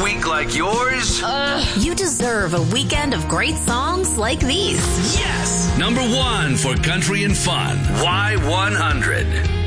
week like yours? You deserve a weekend of great songs like these. Yes! Number 1 for country and fun. Y100.